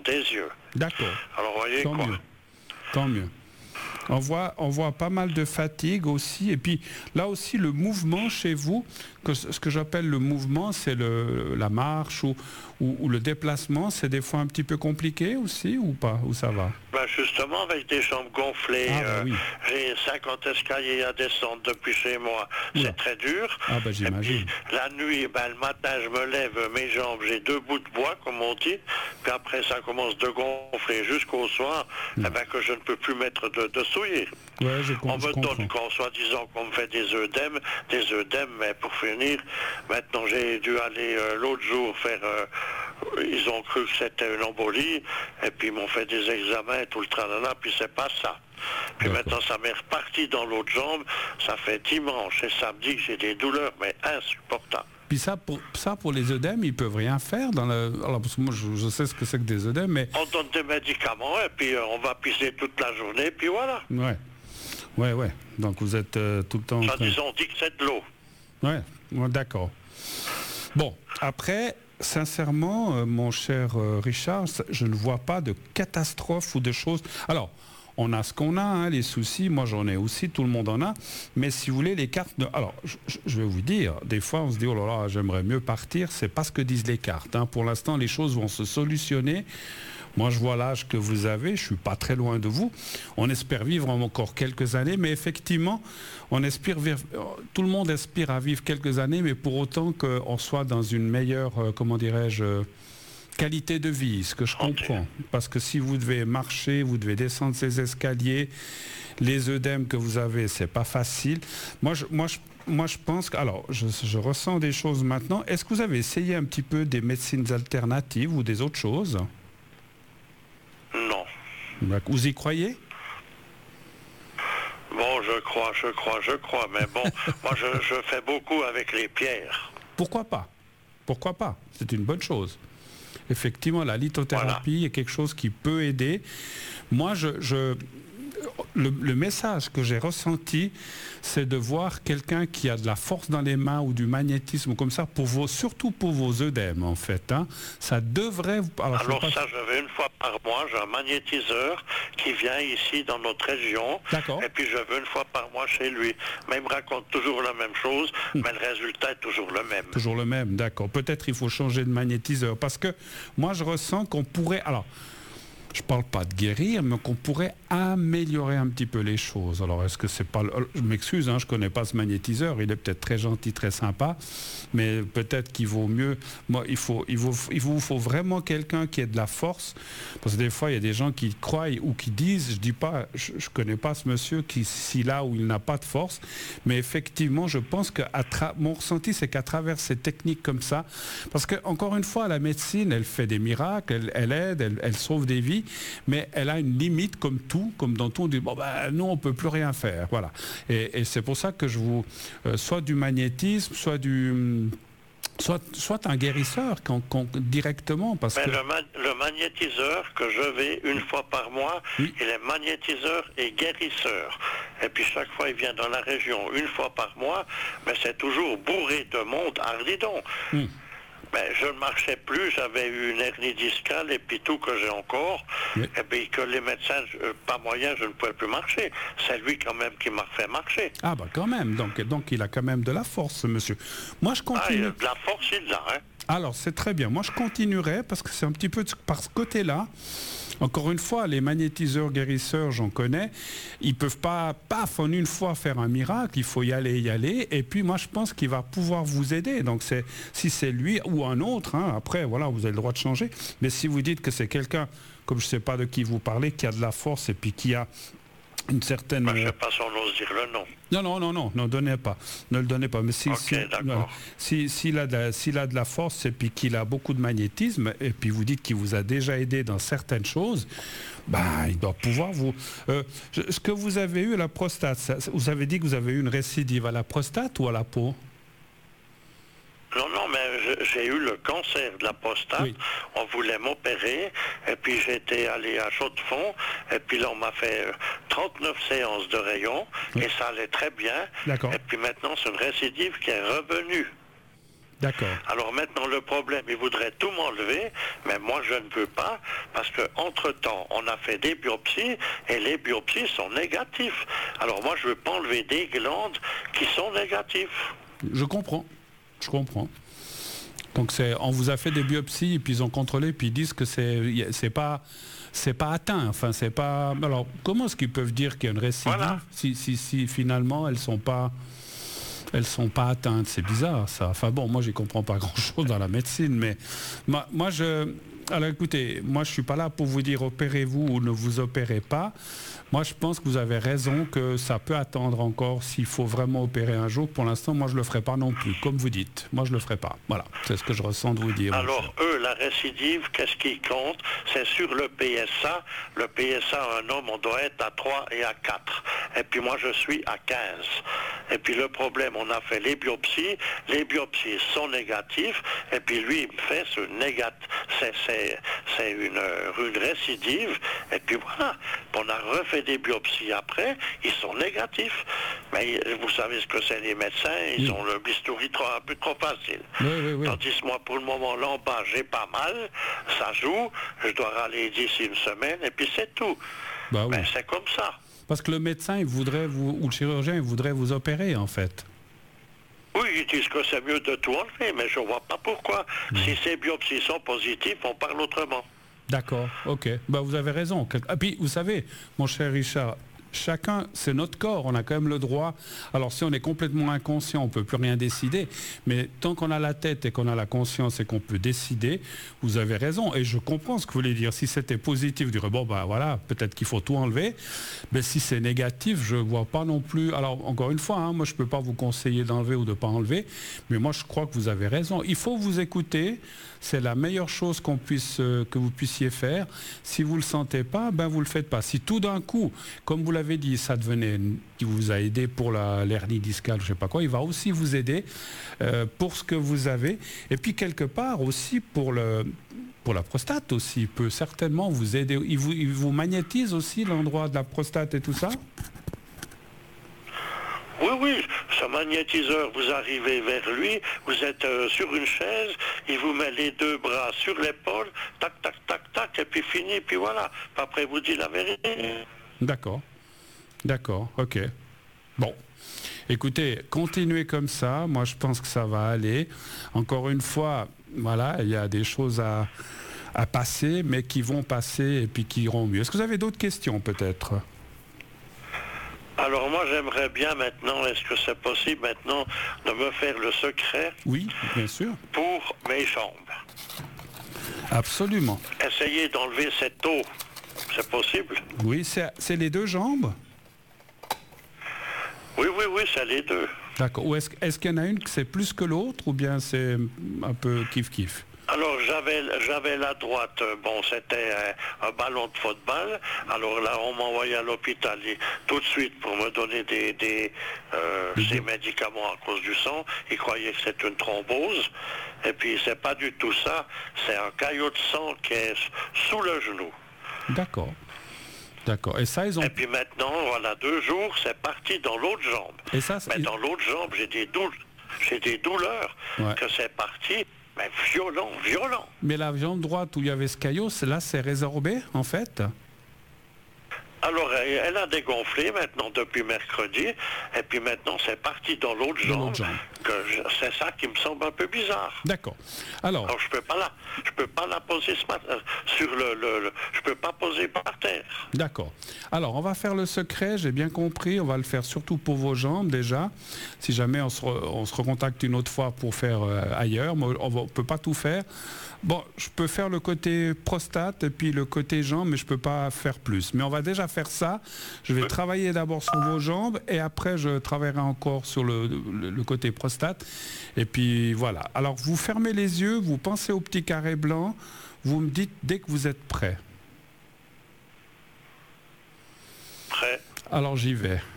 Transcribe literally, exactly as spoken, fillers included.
des yeux. D'accord. Alors, vous voyez Tant quoi. mieux. Tant mieux. On voit, on voit pas mal de fatigue aussi. Et puis là aussi, le mouvement chez vous, que, ce que j'appelle le mouvement, c'est le, la marche ou, ou, ou le déplacement, c'est des fois un petit peu compliqué aussi ou pas? Ou ça va? Ben justement, avec des jambes gonflées, Ah, bah euh, oui. j'ai cinquante escaliers à descendre depuis chez moi. Oula. C'est très dur. Ah, bah, j'imagine. Et puis, la nuit, ben, le matin, je me lève, mes jambes, j'ai deux bouts de bois, comme on dit. Puis après, ça commence de gonfler jusqu'au soir, Mm. eh ben, que je ne peux plus mettre de, de souliers. Ouais, je, com On je me comprends. donne, quand soi-disant qu'on me fait des œdèmes, des œdèmes, mais pour finir, maintenant j'ai dû aller euh, l'autre jour faire, euh, ils ont cru que c'était une embolie, et puis ils m'ont fait des examens et tout le tralala, puis c'est pas ça. Puis maintenant ça m'est reparti dans l'autre jambe, ça fait dimanche et samedi que j'ai des douleurs, mais insupportables. Puis ça pour, ça, pour les œdèmes, ils peuvent rien faire dans le... Alors, parce que moi, je, je sais ce que c'est que des œdèmes, mais... On donne des médicaments, et puis euh, on va pisser toute la journée, puis voilà. Ouais, ouais, ouais. Donc vous êtes euh, tout le temps... en Ça, train- disons, on dit que c'est de l'eau. Ouais, ouais, d'accord. Bon, après, sincèrement, euh, mon cher euh, Richard, ça- je ne vois pas de catastrophe ou de choses... Alors, on a ce qu'on a, hein, les soucis, moi j'en ai aussi, tout le monde en a, mais si vous voulez, les cartes... ne- Alors, je, je- je vais vous dire, des fois on se dit, oh là là, j'aimerais mieux partir, c'est pas ce que disent les cartes, hein. Pour l'instant, les choses vont se solutionner. Moi, je vois l'âge que vous avez, je suis pas très loin de vous. On espère vivre encore quelques années, mais effectivement, on espère vivre, tout le monde aspire à vivre quelques années, mais pour autant qu'on soit dans une meilleure, euh, comment dirais-je, euh, qualité de vie, ce que je comprends. Parce que si vous devez marcher, vous devez descendre ces escaliers, les œdèmes que vous avez, c'est pas facile. Moi, je, moi, je, moi, je pense que, alors, je, je ressens des choses maintenant. Est-ce que vous avez essayé un petit peu des médecines alternatives ou des autres choses? Non. Vous y croyez? Bon, je crois, je crois, je crois, mais bon, moi je, je fais beaucoup avec les pierres. Pourquoi pas? Pourquoi pas? C'est une bonne chose. Effectivement, la lithothérapie voilà. est quelque chose qui peut aider. Moi, je, je, le, le message que j'ai ressenti, c'est de voir quelqu'un qui a de la force dans les mains ou du magnétisme comme ça, pour vos, surtout pour vos œdèmes, en fait. Hein. Ça devrait... Alors, Alors pas... ça, je vais une fois par mois, j'ai un magnétiseur qui vient ici dans notre région. D'accord. Et puis je vais une fois par mois chez lui. Mais il me raconte toujours la même chose, hum. mais le résultat est toujours le même. Toujours le même, d'accord. Peut-être il faut changer de magnétiseur, parce que moi, je ressens qu'on pourrait... Alors, je ne parle pas de guérir, mais qu'on pourrait améliorer un petit peu les choses. Alors, est-ce que c'est pas... Je m'excuse, hein, je ne connais pas ce magnétiseur, il est peut-être très gentil, très sympa, mais peut-être qu'il vaut mieux... Moi, il, faut, il, faut, il vous faut vraiment quelqu'un qui ait de la force, parce que des fois, il y a des gens qui croient ou qui disent, je dis pas, je ne connais pas ce monsieur qui, s'il a ou il n'a pas de force, mais effectivement, je pense que à tra... mon ressenti, c'est qu'à travers ces techniques comme ça, parce que, encore une fois, la médecine, elle fait des miracles, elle, elle aide, elle, elle sauve des vies, mais elle a une limite comme tout, comme dans tout, on dit, bon ben nous on peut plus rien faire, voilà. Et, et c'est pour ça que je vous, euh, soit du magnétisme, soit du, soit, soit un guérisseur quand, quand, directement, parce mais que... Le, ma le magnétiseur que je vais une fois par mois, oui. il est magnétiseur et guérisseur. Et puis chaque fois il vient dans la région une fois par mois, mais c'est toujours bourré de monde, ardidon. Hum. Ben, je ne marchais plus, j'avais eu une hernie discale et puis tout que j'ai encore, oui. et puis que les médecins, euh, pas moyen, je ne pouvais plus marcher. C'est lui quand même qui m'a fait marcher. Ah bah quand même, donc, donc il a quand même de la force, ce monsieur. Moi je continue... Ah, de la force, il l'a, hein. Alors c'est très bien, moi je continuerai parce que c'est un petit peu par ce côté-là. Encore une fois, les magnétiseurs guérisseurs, j'en connais, ils peuvent pas, paf, en une fois faire un miracle, il faut y aller, y aller, et puis moi je pense qu'il va pouvoir vous aider, donc c'est, si c'est lui ou un autre, hein, après voilà, vous avez le droit de changer, mais si vous dites que c'est quelqu'un, comme je sais pas de qui vous parlez, qui a de la force et puis qui a une certaine... Bah, je ne sais pas si on ose dire le nom. Non, non, non, non, ne donnez pas. Ne le donnez pas. Mais si, okay, si, si, s'il a, de, s'il a de la force et puis qu'il a beaucoup de magnétisme, et puis vous dites qu'il vous a déjà aidé dans certaines choses, ben, il doit pouvoir vous... Euh, ce que vous avez eu à la prostate, ça, vous avez dit que vous avez eu une récidive à la prostate ou à la peau? Non, non, mais j'ai eu le cancer de la prostate, oui. On voulait m'opérer, et puis j'étais allé à Chaux-de-Fonds, et puis là on m'a fait trente-neuf séances de rayons, oui. Et ça allait très bien, et puis maintenant c'est une récidive qui est revenue. D'accord. Alors maintenant, le problème, il voudrait tout m'enlever, mais moi je ne peux pas, parce qu'entre-temps, on a fait des biopsies, et les biopsies sont négatives. Alors moi, je ne veux pas enlever des glandes qui sont négatives. Je comprends, je comprends. Donc c'est, on vous a fait des biopsies, et puis ils ont contrôlé, puis ils disent que c'est, c'est pas... c'est pas atteint, enfin c'est pas... Alors comment est-ce qu'ils peuvent dire qu'il y a une récidive voilà. si, si, si finalement elles sont pas... elles sont pas atteintes, c'est bizarre ça. Enfin bon, moi j'y comprends pas grand-chose dans la médecine, mais moi, moi je... Alors écoutez, moi je suis pas là pour vous dire opérez-vous ou ne vous opérez pas. Moi je pense que vous avez raison, que ça peut attendre encore s'il faut vraiment opérer un jour. Pour l'instant, moi je le ferai pas non plus, comme vous dites. Moi je le ferai pas. Voilà, c'est ce que je ressens de vous dire. Alors eux, la récidive, qu'est-ce qui compte? C'est sur le P S A. Le P S A, un homme, on doit être à trois et à quatre. Et puis moi je suis à quinze. Et puis le problème, on a fait les biopsies. Les biopsies sont négatives. Et puis lui, il me fait ce négatif. C'est, c'est, c'est une, une récidive. Et puis voilà. On a refait des biopsies après. Ils sont négatifs. Mais vous savez ce que c'est les médecins. Ils oui. ont le bistouri trop, un peu trop facile. Oui, oui, oui. Tandis que moi, pour le moment, là en bas, j'ai pas mal. Ça joue. Je dois râler d'ici une semaine. Et puis c'est tout. Bah, oui. Mais c'est comme ça. Parce que le médecin, il voudrait vous, ou le chirurgien, il voudrait vous opérer, en fait. Oui, ils disent que c'est mieux de tout enlever, mais je ne vois pas pourquoi. Mmh. Si ces biopsies sont positives, on parle autrement. D'accord, ok. Bah, vous avez raison. Et puis, vous savez, mon cher Richard, chacun, c'est notre corps, on a quand même le droit. Alors si on est complètement inconscient, on ne peut plus rien décider, mais tant qu'on a la tête et qu'on a la conscience et qu'on peut décider, vous avez raison. Et je comprends ce que vous voulez dire. Si c'était positif, vous direz, bon ben voilà, peut-être qu'il faut tout enlever. Mais si c'est négatif, je ne vois pas non plus. Alors encore une fois, hein, moi je ne peux pas vous conseiller d'enlever ou de ne pas enlever, mais moi je crois que vous avez raison. Il faut vous écouter. C'est la meilleure chose qu'on puisse, euh, que vous puissiez faire. Si vous ne le sentez pas, ben vous ne le faites pas. Si tout d'un coup, comme vous l'avez dit, ça devenait, qui vous a aidé pour la, l'hernie discale, je ne sais pas quoi, il va aussi vous aider euh, pour ce que vous avez. Et puis quelque part aussi pour, le, pour la prostate aussi, il peut certainement vous aider. Il vous, il vous magnétise aussi l'endroit de la prostate et tout ça ? Oui, oui, ce magnétiseur, vous arrivez vers lui, vous êtes euh, sur une chaise, il vous met les deux bras sur l'épaule, tac, tac, tac, tac, et puis fini, puis voilà. Après, vous dit la vérité. D'accord, d'accord, ok. Bon, écoutez, continuez comme ça, moi je pense que ça va aller. Encore une fois, voilà, il y a des choses à, à passer, mais qui vont passer et puis qui iront mieux. Est-ce que vous avez d'autres questions peut-être ? Alors moi j'aimerais bien maintenant, est-ce que c'est possible maintenant de me faire le secret? Oui, bien sûr. Pour mes jambes. Absolument. Essayez d'enlever cette eau, c'est possible? Oui, c'est, c'est les deux jambes? Oui, oui, oui, c'est les deux. D'accord. Ou est-ce, est-ce qu'il y en a une qui c'est plus que l'autre ou bien c'est un peu kiff-kiff? Alors j'avais j'avais la droite, bon c'était un, un ballon de football, alors là on m'a envoyé à l'hôpital tout de suite pour me donner des, des, euh, des médicaments à cause du sang, ils croyaient que c'était une thrombose, et puis c'est pas du tout ça, c'est un caillot de sang qui est sous le genou. D'accord. D'accord. Et ça, ils ont... Et puis maintenant, voilà, deux jours, c'est parti dans l'autre jambe. Et ça, Mais dans l'autre jambe, j'ai des, doul... j'ai des douleurs ouais. que c'est parti... Mais violent, violent. Mais la jambe droite où il y avait ce caillot, là c'est résorbé en fait? Alors elle a dégonflé maintenant depuis mercredi, et puis maintenant c'est parti dans l'autre jambe. jambe. Que je, c'est ça qui me semble un peu bizarre. D'accord. Alors, Alors je peux pas la, je peux pas la poser ce matin, sur le, le, le, je peux pas poser par terre. D'accord. Alors on va faire le secret, j'ai bien compris. On va le faire surtout pour vos jambes déjà. Si jamais on se, re, on se recontacte une autre fois pour faire euh, ailleurs, mais on ne peut pas tout faire. Bon, je peux faire le côté prostate et puis le côté jambes, mais je ne peux pas faire plus. Mais on va déjà faire ça. Je vais oui. travailler d'abord sur vos jambes et après je travaillerai encore sur le, le, le côté prostate. Et puis voilà. Alors vous fermez les yeux, vous pensez au petit carré blanc, vous me dites dès que vous êtes prêt. Prêt. Alors j'y vais.